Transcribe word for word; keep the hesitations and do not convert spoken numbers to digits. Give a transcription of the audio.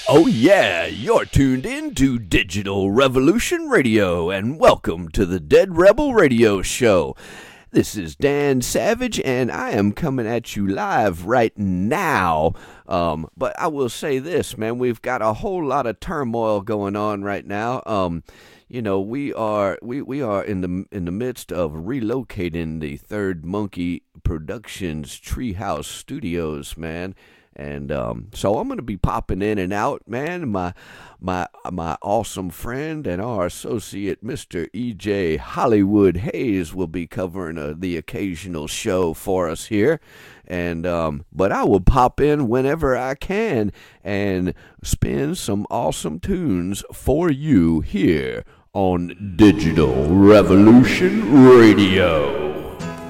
Oh, yeah, you're tuned in to Digital Revolution Radio, and welcome to the Dead Rebel Radio Show. This is Dan Savage, and I am coming at you live right now. Um, but I will say this, man, we've got a whole lot of turmoil going on right now. Um, you know, we are we, we are in the in the midst of relocating the Third Monkey Productions Treehouse Studios, man. And um, so I'm going to be popping in and out, man. My my my awesome friend and our associate, Mister E J Hollywood Hayes, will be covering uh, the occasional show for us here. And um, but I will pop in whenever I can and spin some awesome tunes for you here on Digital Revolution Radio.